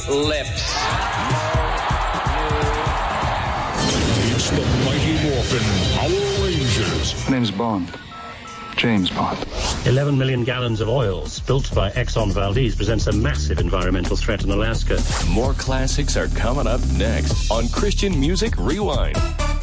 lips. It's the Mighty Morphin Power Rangers. My name's Bond. James Bond. 11 million gallons of oil spilt by Exxon Valdez presents a massive environmental threat in Alaska. More classics are coming up next on Christian Music Rewind.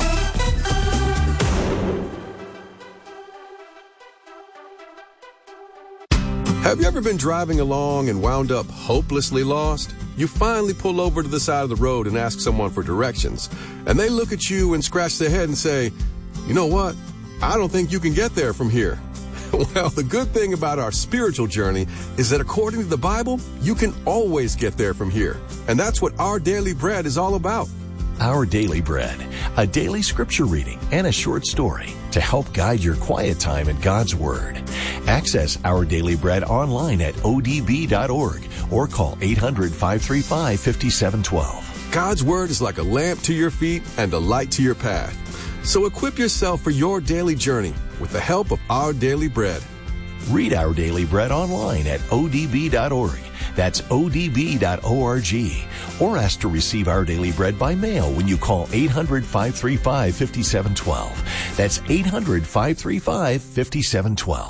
Have you ever been driving along and wound up hopelessly lost? You finally pull over to the side of the road and ask someone for directions, and they look at you and scratch their head and say, "You know what? I don't think you can get there from here." Well, the good thing about our spiritual journey is that according to the Bible, you can always get there from here. And that's what Our Daily Bread is all about. Our Daily Bread, a daily scripture reading and a short story to help guide your quiet time in God's Word. Access Our Daily Bread online at odb.org or call 800-535-5712. God's Word is like a lamp to your feet and a light to your path. So equip yourself for your daily journey with the help of Our Daily Bread. Read Our Daily Bread online at odb.org. That's odb.org. Or ask to receive Our Daily Bread by mail when you call 800-535-5712. That's 800-535-5712.